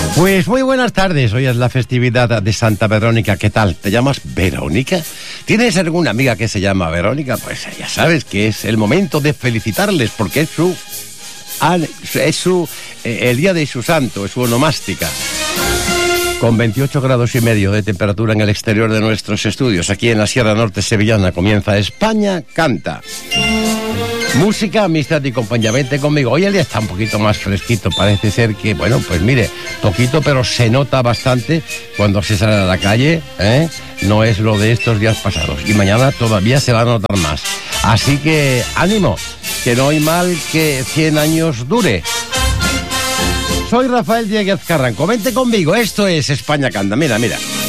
Pues muy buenas tardes, hoy es la festividad de Santa Verónica. ¿Qué tal? ¿Te llamas Verónica? ¿Tienes alguna amiga que se llama Verónica? Pues ya sabes que es el momento de felicitarles porque es el día de su santo, es su onomástica. Con 28 grados y medio de temperatura en el exterior de nuestros estudios, aquí en la Sierra Norte sevillana, comienza España Canta. Música, amistad y compañía. Vente conmigo. Hoy el día está un poquito más fresquito. Parece ser que, bueno, pues mire, poquito, pero se nota bastante cuando se sale a la calle, ¿eh? No es lo de estos días pasados. Y mañana todavía se va a notar más. Así que, ánimo, que no hay mal que 100 años dure. Soy Rafael Dieguez Carranco. Vente conmigo. Esto es España Canta. Mira, mira.